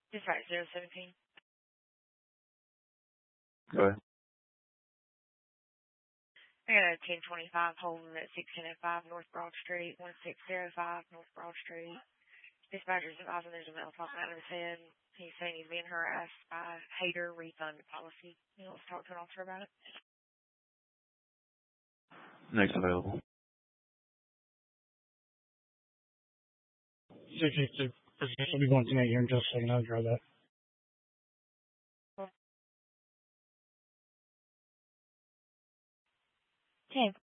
Dispatch 017. Go ahead. I got a 1025 holding at 1605 North Broad Street, 1605 North Broad Street. Dispatcher's advising there's a male talking out of his head. He's saying he's being harassed by Hater refund policy. Let's talk to an officer about it. Next available. 682. I'll be going to here in just a second. I'll grab that. Okay.